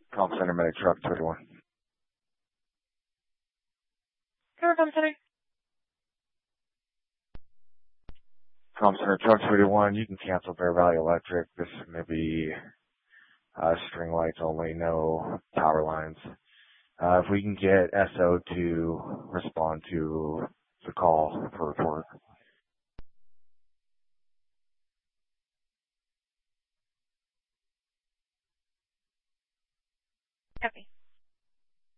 Comm Center Medic Truck 31. Comm Center. Comm Center Truck 31, you can cancel Bear Valley Electric. This is going to be string lights only, no power lines. If we can get SO to respond to the call for report.